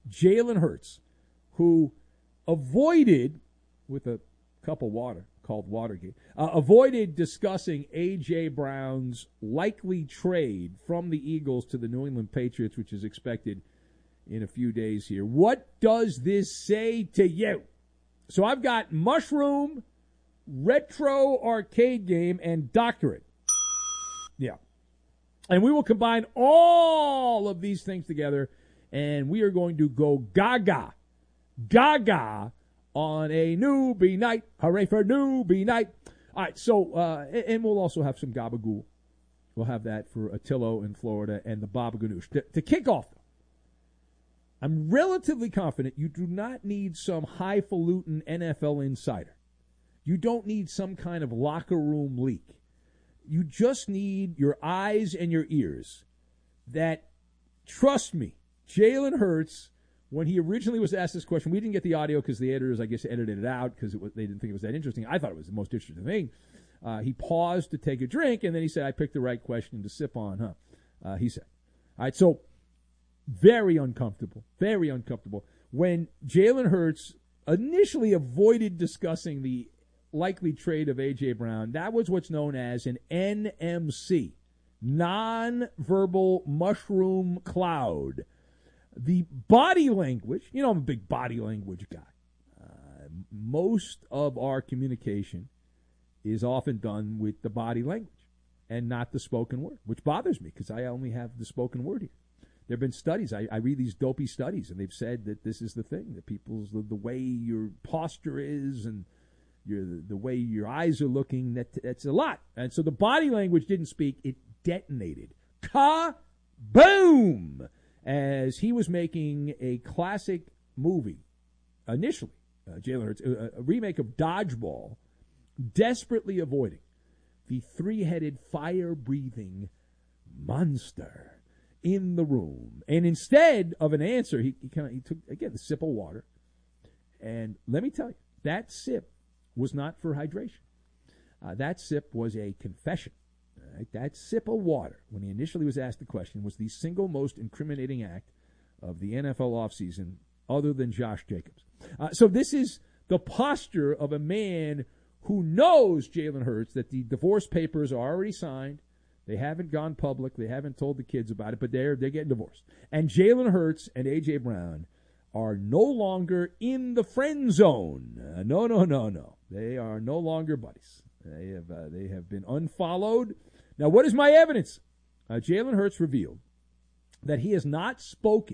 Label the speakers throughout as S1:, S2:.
S1: Jalen Hurts, who avoided, with a cup of water called Watergate, avoided discussing A.J. Brown's likely trade from the Eagles to the New England Patriots, which is expected in a few days here. What does this say to you? So I've got mushroom, retro arcade game, and doctorate. Yeah. And we will combine all of these things together, and we are going to go gaga on a newbie night. Hooray for newbie night. All right, so, and we'll also have some gabagool. We'll have that for Attillo in Florida and the Baba Ganoush. To kick off, I'm relatively confident you do not need some highfalutin NFL insider. You don't need some kind of locker room leak. You just need your eyes and your ears that, trust me, Jalen Hurts, when he originally was asked this question, we didn't get the audio because the editors, I guess, edited it out because they didn't think it was that interesting. I thought it was the most interesting thing. He paused to take a drink, and then he said, I picked the right question to sip on, huh? He said. All right, so very uncomfortable. When Jalen Hurts initially avoided discussing the likely trade of A.J. Brown, that was what's known as an NMC, non-verbal mushroom cloud. The body language, I'm a big body language guy. Most of our communication is often done with the body language and not the spoken word, which bothers me because I only have the spoken word here. There have been studies. I read these dopey studies, and they've said that this is the thing, that people's, the way your posture is and the way your eyes are looking, that's a lot. And so the body language didn't speak. It detonated. Ka-boom! As he was making a classic movie, initially, Jalen Hurts, a remake of Dodgeball, desperately avoiding the three-headed, fire-breathing monster in the room. And instead of an answer, he took, again, a sip of water. And let me tell you, that sip was not for hydration. That sip was a confession. Right? That sip of water, when he initially was asked the question, was the single most incriminating act of the NFL offseason other than Josh Jacobs. So this is the posture of a man who knows, Jalen Hurts, that the divorce papers are already signed. They haven't gone public. They haven't told the kids about it, but they're getting divorced. And Jalen Hurts and A.J. Brown are no longer in the friend zone. No. They are no longer buddies. They have been unfollowed. Now, what is my evidence? Jalen Hurts revealed that he has not spoken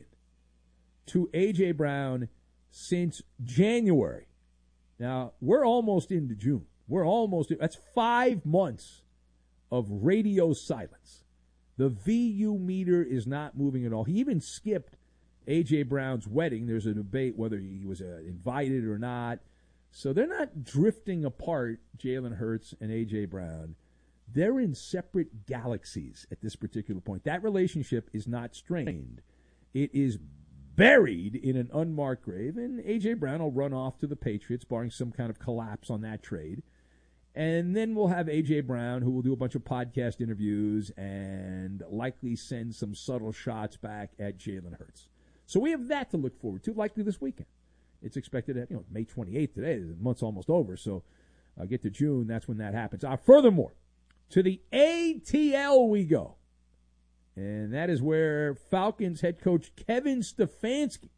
S1: to A.J. Brown since January. Now, we're almost into June. That's 5 months of radio silence. The VU meter is not moving at all. He even skipped A.J. Brown's wedding. There's a debate whether he was invited or not. So they're not drifting apart, Jalen Hurts and A.J. Brown. They're in separate galaxies at this particular point. That relationship is not strained. It is buried in an unmarked grave, and A.J. Brown will run off to the Patriots, barring some kind of collapse on that trade. And then we'll have A.J. Brown, who will do a bunch of podcast interviews and likely send some subtle shots back at Jalen Hurts. So we have that to look forward to, likely this weekend. It's expected at May 28th today. The month's almost over, so get to June, that's when that happens. Furthermore, to the ATL we go. And that is where Falcons head coach Kevin Stefanski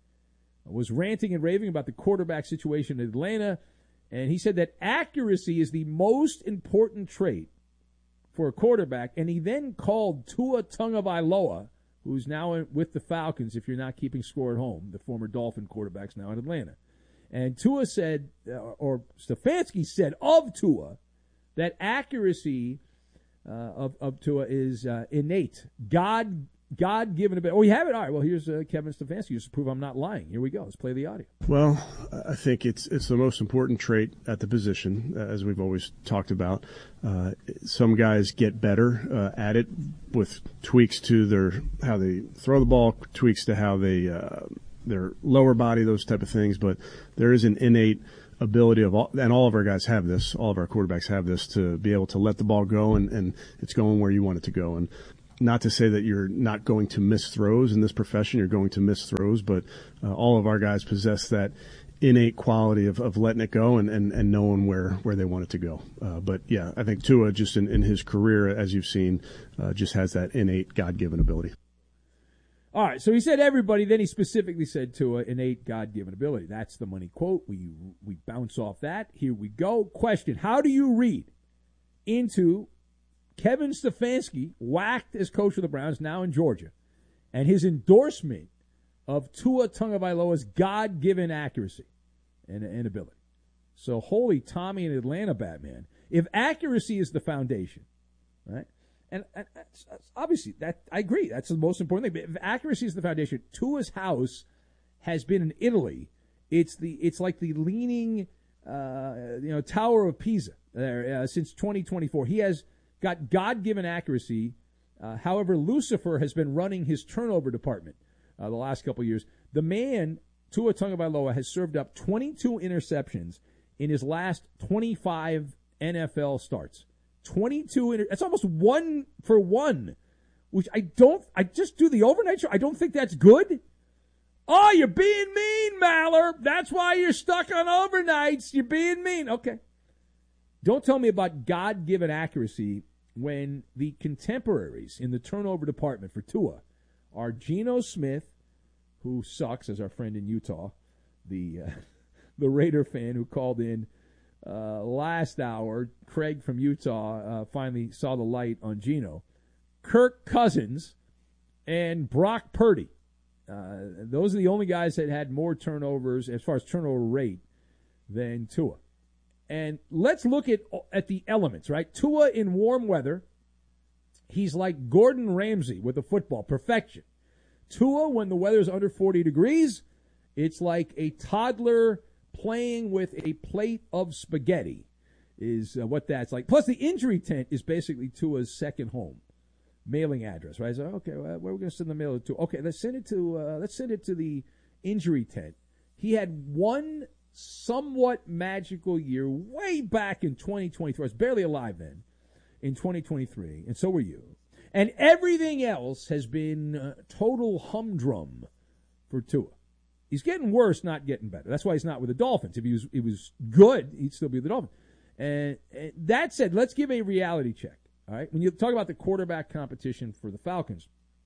S1: was ranting and raving about the quarterback situation in Atlanta. And he said that accuracy is the most important trait for a quarterback. And he then called Tua Tagovailoa, who's now with the Falcons, if you're not keeping score at home, the former Dolphin quarterback's now in Atlanta. And Tua said, or Stefanski said of Tua, that accuracy of Tua is innate, God-given ability. Oh, you have it? All right, well, here's Kevin Stefanski just to prove I'm not lying. Here we go. Let's play the audio.
S2: Well, I think it's the most important trait at the position, as we've always talked about. Some guys get better at it with tweaks to how they throw the ball, tweaks to how they their lower body, those type of things. But there is an innate ability of all of our guys have this, all of our quarterbacks have this, to be able to let the ball go and it's going where you want it to go. And not to say that you're not going to miss throws in this profession. You're going to miss throws, but all of our guys possess that innate quality of letting it go and knowing where they want it to go. But yeah, I think Tua just in his career, as you've seen, just has that innate God-given ability.
S1: All right, so he said everybody, then he specifically said Tua, innate God-given ability. That's the money quote. We bounce off that. Here we go. Question, how do you read into Kevin Stefanski, whacked as coach of the Browns, now in Georgia, and his endorsement of Tua Tagovailoa's God-given accuracy and ability? So, holy Tommy in Atlanta, Batman. If accuracy is the foundation, right? And obviously, that I agree. That's the most important thing. But if accuracy is the foundation, Tua's house has been in Italy. It's like the leaning, Tower of Pisa since 2024. He has got God-given accuracy. However, Lucifer has been running his turnover department the last couple of years. The man, Tua Tagovailoa, has served up 22 interceptions in his last 25 NFL starts. 22 that's almost 1 for 1, which I just do the overnight show. I don't think that's good. Oh, you're being mean, Maller. That's why you're stuck on overnights. You're being mean. Okay. Don't tell me about God-given accuracy when the contemporaries in the turnover department for Tua are Geno Smith, who sucks, as our friend in Utah, the Raider fan who called in last hour. Craig from Utah finally saw the light on Geno. Kirk Cousins and Brock Purdy. Those are the only guys that had more turnovers as far as turnover rate than Tua. And let's look at the elements, right? Tua in warm weather, he's like Gordon Ramsay with a football, perfection. Tua, when the weather's under 40 degrees, it's like a toddler playing with a plate of spaghetti is what that's like. Plus, the injury tent is basically Tua's second home, mailing address, right? So, okay, where are we going to send the mail to? Okay, let's send it to the injury tent. He had one somewhat magical year way back in 2023. I was barely alive then, in 2023, and so were you. And everything else has been total humdrum for Tua. He's getting worse, not getting better. That's why he's not with the Dolphins. If he was good, he'd still be with the Dolphins. And that said, let's give a reality check. All right, when you talk about the quarterback competition for the Falcons,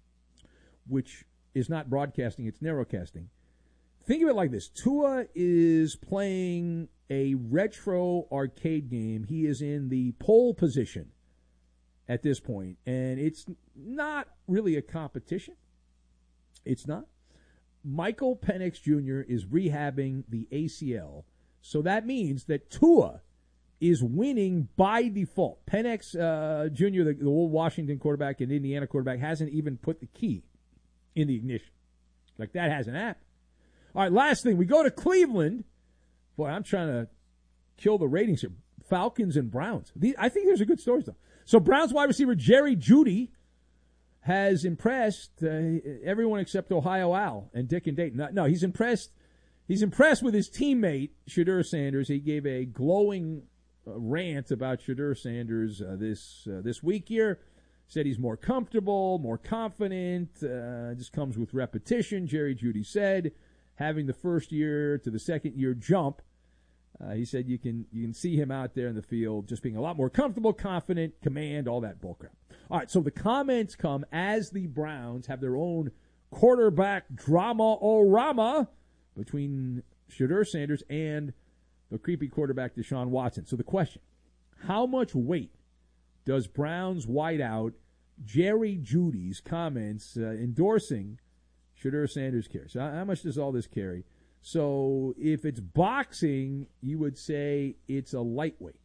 S1: which is not broadcasting, it's narrowcasting. Think of it like this. Tua is playing a retro arcade game. He is in the pole position at this point, and it's not really a competition. It's not. Michael Penix Jr. is rehabbing the ACL, so that means that Tua is winning by default. Penix Jr., the old Washington quarterback and Indiana quarterback, hasn't even put the key in the ignition. Like, that hasn't happened. All right, last thing. We go to Cleveland. Boy, I'm trying to kill the ratings here. Falcons and Browns. I think there's a good story, though. So Browns wide receiver Jerry Jeudy has impressed everyone except Ohio Al and Dick and Dayton. No, he's impressed. He's impressed with his teammate, Shedeur Sanders. He gave a glowing rant about Shedeur Sanders this week here. Said he's more comfortable, more confident. Just comes with repetition, Jerry Jeudy said. Having the first year to the second year jump, he said you can see him out there in the field just being a lot more comfortable, confident, command, all that bullcrap. All right, so the comments come as the Browns have their own quarterback drama-o-rama between Shedeur Sanders and the creepy quarterback Deshaun Watson. So the question, how much weight does Browns wideout Jerry Jeudy's comments endorsing Shedeur Sanders carry? So how much does all this carry? So if it's boxing, you would say it's a lightweight.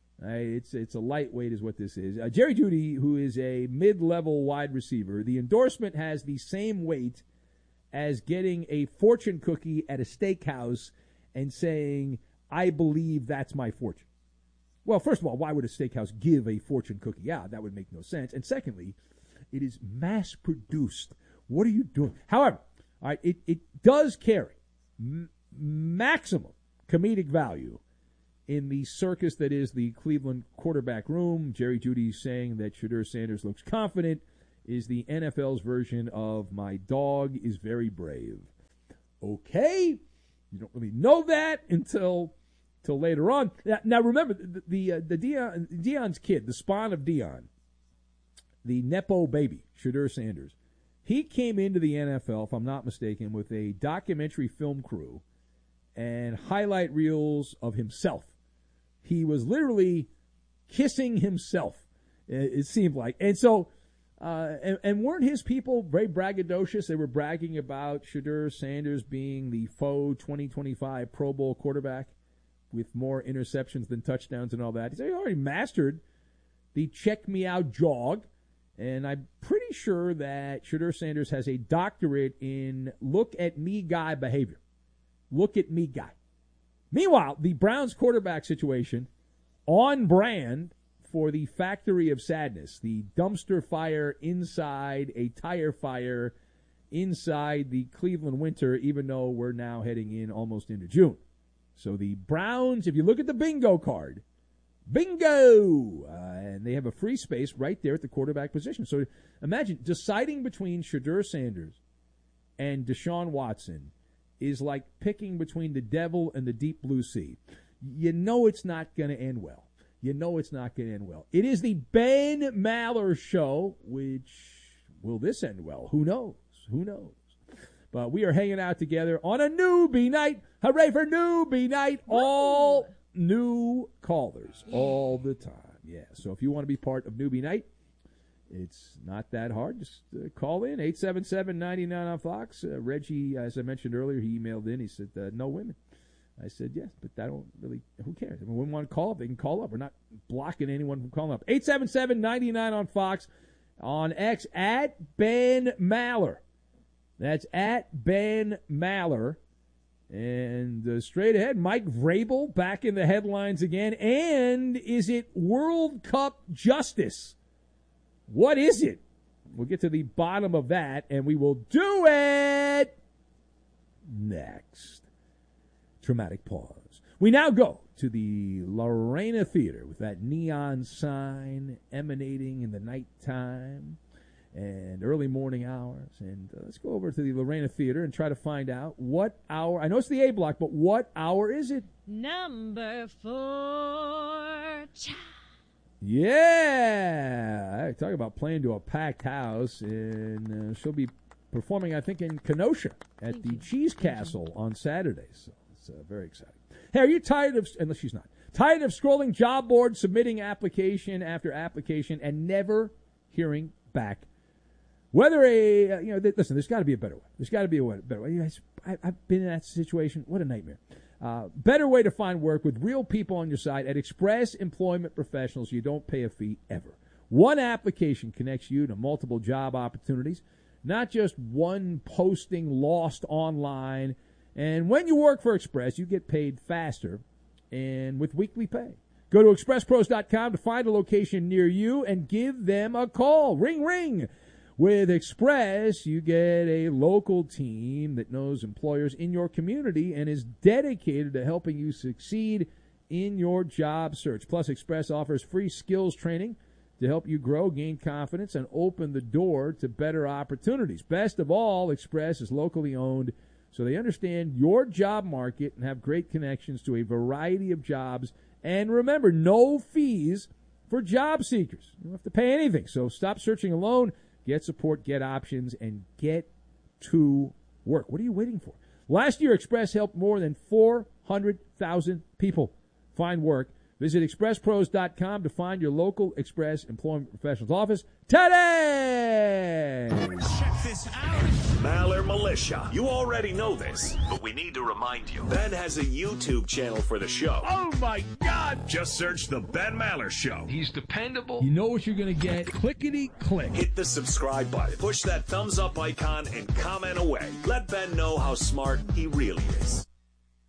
S1: It's a lightweight is what this is. Jerry Jeudy, who is a mid-level wide receiver, the endorsement has the same weight as getting a fortune cookie at a steakhouse and saying, I believe that's my fortune. Well, first of all, why would a steakhouse give a fortune cookie out? That would make no sense. And secondly, it is mass-produced. What are you doing? However, all right, it does carry maximum comedic value in the circus that is the Cleveland quarterback room. Jerry Jeudy saying that Shedeur Sanders looks confident is the NFL's version of my dog is very brave. Okay, you don't really know that until later on. Now remember, Deion's kid, the spawn of Deion, the Nepo baby, Shedeur Sanders, he came into the NFL, if I'm not mistaken, with a documentary film crew and highlight reels of himself. He was literally kissing himself, it seemed like. And so, and weren't his people very braggadocious? They were bragging about Shedeur Sanders being the faux 2025 Pro Bowl quarterback with more interceptions than touchdowns and all that. He already mastered the check me out jog. And I'm pretty sure that Shedeur Sanders has a doctorate in look at me guy behavior. Look at me guy. Meanwhile, the Browns quarterback situation on brand for the factory of sadness, the dumpster fire inside a tire fire inside the Cleveland winter, even though we're now heading in almost into June. So the Browns, if you look at the bingo card, bingo! And they have a free space right there at the quarterback position. So imagine deciding between Shedeur Sanders and Deshaun Watson is like picking between the devil and the deep blue sea. You know it's not going to end well. You know it's not going to end well. It is the Ben Maller Show, which, will this end well? Who knows? Who knows? But we are hanging out together on a newbie night. Hooray for newbie night. All new callers all the time. Yeah, so if you want to be part of newbie night, it's not that hard. Just call in, 877-99 on Fox. Reggie, as I mentioned earlier, he emailed in. He said, no women. I said, yes, but I don't really, who cares? If women want to call up, they can call up. We're not blocking anyone from calling up. 877-99 on Fox. On X, at Ben Maller. That's at Ben Maller. And straight ahead, Mike Vrabel back in the headlines again. And is it World Cup justice? What is it? We'll get to the bottom of that, and we will do it next. Dramatic pause. We now go to the Lorena Theater with that neon sign emanating in the nighttime and early morning hours. And let's go over to the Lorena Theater and try to find out what hour. I know it's the A block, but what hour is it?
S3: Number 4.
S1: Yeah. Talk about playing to a packed house. And she'll be performing, I think, in Kenosha at the Cheese Castle on Saturday. So it's very exciting. Hey, are you tired of, unless she's not, tired of scrolling job boards, submitting application after application, and never hearing back? Whether listen, there's got to be a better way. There's got to be a better way. I've been in that situation. What a nightmare. Better way to find work with real people on your side at Express Employment Professionals. You don't pay a fee ever. One application connects you to multiple job opportunities, not just one posting lost online. And when you work for Express, you get paid faster and with weekly pay. Go to expresspros.com to find a location near you and give them a call. Ring, ring. With Express, you get a local team that knows employers in your community and is dedicated to helping you succeed in your job search. Plus, Express offers free skills training to help you grow, gain confidence, and open the door to better opportunities. Best of all, Express is locally owned, so they understand your job market and have great connections to a variety of jobs. And remember, no fees for job seekers. You don't have to pay anything, so stop searching alone. Get support, get options, and get to work. What are you waiting for? Last year, Express helped more than 400,000 people find work. Visit expresspros.com to find your local Express Employment Professionals office today.
S4: Check this out. Maller Militia. You already know this, but we need to remind you. Ben has a YouTube channel for the show.
S1: Oh, my God.
S4: Just search The Ben Maller Show.
S5: He's dependable.
S1: You know what you're going to get. Clickety-click.
S4: Hit the subscribe button. Push that thumbs up icon and comment away. Let Ben know how smart he really is.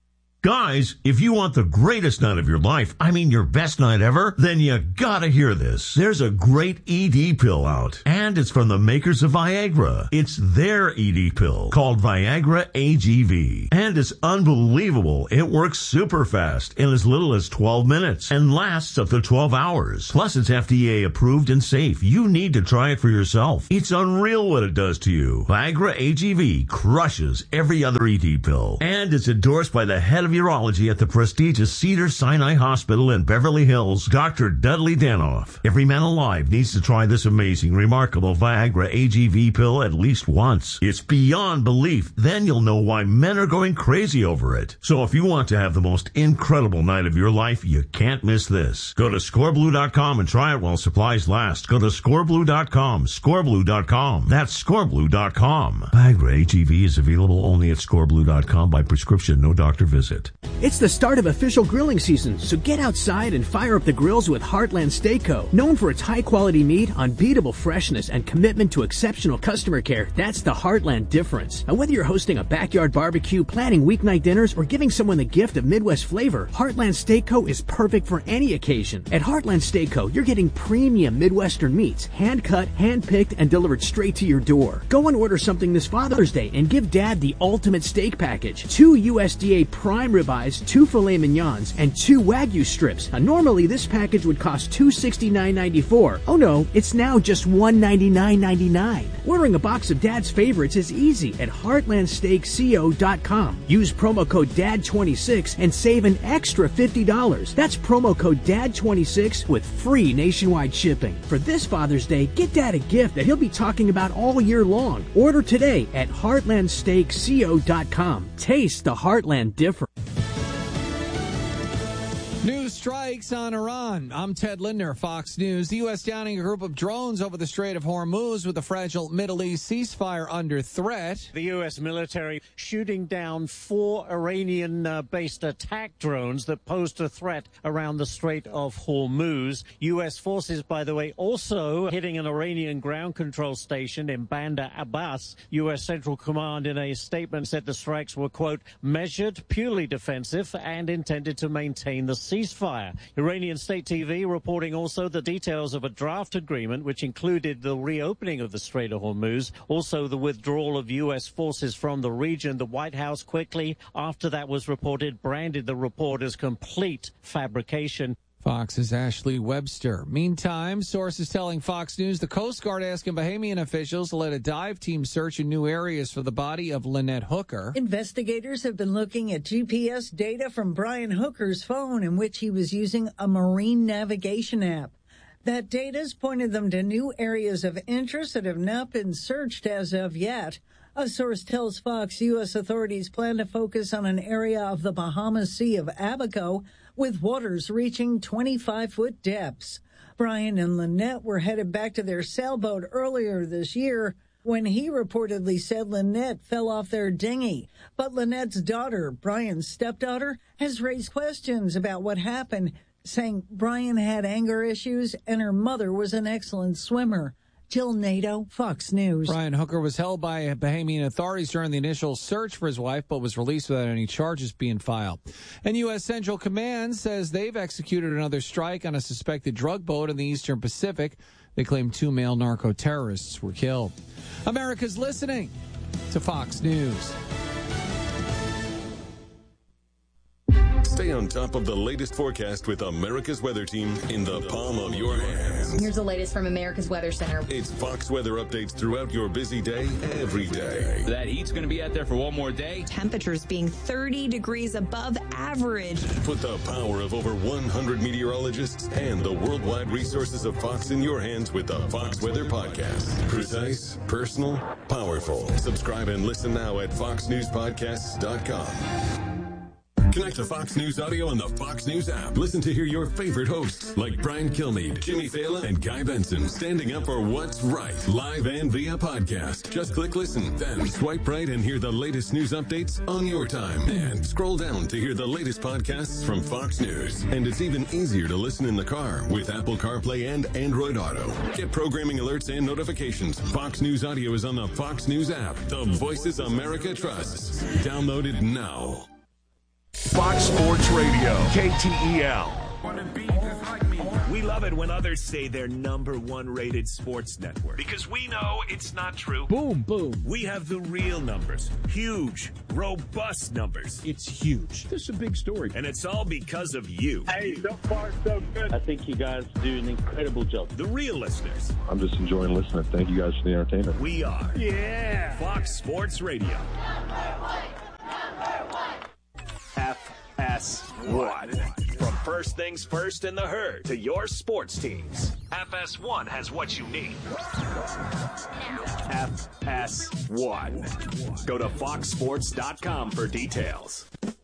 S5: Guys, if you want the greatest night of your life, I mean your best night ever, then you gotta hear this. There's a great ED pill out, and it's from the makers of Viagra. It's their ED pill called Viagra AGV, and it's unbelievable. It works super fast in as little as 12 minutes and lasts up to 12 hours. Plus, it's FDA approved and safe. You need to try it for yourself. It's unreal what it does to you. Viagra AGV crushes every other ED pill, and it's endorsed by the head of urology at the prestigious Cedars-Sinai Hospital in Beverly Hills, Dr. Dudley Danoff. Every man alive needs to try this amazing, remarkable Viagra AGV pill at least once. It's beyond belief. Then you'll know why men are going crazy over it. So if you want to have the most incredible night of your life, you can't miss this. Go to scoreblue.com and try it while supplies last. Go to scoreblue.com, scoreblue.com. That's scoreblue.com. Viagra AGV is available only at scoreblue.com by prescription, no doctor visit.
S6: It's the start of official grilling season, so get outside and fire up the grills with Heartland Steak Co. Known for its high-quality meat, unbeatable freshness, and commitment to exceptional customer care, that's the Heartland difference. Now, whether you're hosting a backyard barbecue, planning weeknight dinners, or giving someone the gift of Midwest flavor, Heartland Steak Co. is perfect for any occasion. At Heartland Steak Co., you're getting premium Midwestern meats, hand-cut, hand-picked, and delivered straight to your door. Go and order something this Father's Day and give Dad the ultimate steak package. 2 USDA prime ribeyes, 2 filet mignons, and 2 Wagyu strips. Now, normally this package would cost $269.94. Oh no, it's now just $199.99. Ordering a box of Dad's favorites is easy at heartlandsteakco.com. Use promo code DAD26 and save an extra $50. That's promo code DAD26 with free nationwide shipping. For this Father's Day, get Dad a gift that he'll be talking about all year long. Order today at heartlandsteakco.com. Taste the Heartland difference.
S7: New strikes on Iran. I'm Ted Linder, Fox News. The U.S. downing a group of drones over the Strait of Hormuz with the fragile Middle East ceasefire under threat.
S8: The U.S. military shooting down 4 Iranian-based attack drones that posed a threat around the Strait of Hormuz. U.S. forces, by the way, also hitting an Iranian ground control station in Bandar Abbas. U.S. Central Command in a statement said the strikes were, quote, measured, purely defensive, and intended to maintain the ceasefire. Iranian state TV reporting also the details of a draft agreement which included the reopening of the Strait of Hormuz, also the withdrawal of U.S. forces from the region. The White House quickly, after that was reported, branded the report as complete fabrication.
S7: Fox's Ashley Webster. Meantime, sources telling Fox News the Coast Guard asking Bahamian officials to let a dive team search in new areas for the body of Lynette Hooker.
S9: Investigators have been looking at GPS data from Brian Hooker's phone in which he was using a marine navigation app. That data's pointed them to new areas of interest that have not been searched as of yet. A source tells Fox U.S. authorities plan to focus on an area of the Bahamas Sea of Abaco with waters reaching 25-foot depths. Brian and Lynette were headed back to their sailboat earlier this year when he reportedly said Lynette fell off their dinghy. But Lynette's daughter, Brian's stepdaughter, has raised questions about what happened, saying Brian had anger issues and her mother was an excellent swimmer. Jill Nato, Fox News.
S7: Brian Hooker was held by Bahamian authorities during the initial search for his wife, but was released without any charges being filed. And U.S. Central Command says they've executed another strike on a suspected drug boat in the Eastern Pacific. They claim 2 male narco-terrorists were killed. America's listening to Fox News.
S10: Stay on top of the latest forecast with America's Weather Team in the palm of your hands.
S11: Here's the latest from America's Weather Center.
S10: It's Fox weather updates throughout your busy day, every day.
S12: That heat's going to be out there for one more day.
S13: Temperatures being 30 degrees above average.
S10: Put the power of over 100 meteorologists and the worldwide resources of Fox in your hands with the Fox Weather Podcast. Precise, personal, powerful. Subscribe and listen now at foxnewspodcasts.com. Connect to Fox News Audio on the Fox News app. Listen to hear your favorite hosts like Brian Kilmeade, Jimmy Fallon, and Guy Benson standing up for what's right, live and via podcast. Just click listen, then swipe right and hear the latest news updates on your time. And scroll down to hear the latest podcasts from Fox News. And it's even easier to listen in the car with Apple CarPlay and Android Auto. Get programming alerts and notifications. Fox News Audio is on the Fox News app. The voices America trusts. Download it now.
S4: Fox Sports Radio, KTEL. We love it when others say they're #1 rated sports network, because we know it's not true.
S1: Boom, boom.
S4: We have the real numbers. Huge, robust numbers.
S1: It's huge. This is a big story.
S4: And it's all because of you.
S14: Hey, so far so good. I think you guys do an incredible job.
S4: The real listeners.
S15: I'm just enjoying listening. Thank you guys for the entertainment.
S4: We are.
S14: Yeah.
S4: Fox Sports Radio. FS1. From First Things First in the Herd to your sports teams, FS1 has what you need. FS1. Go to foxsports.com for details.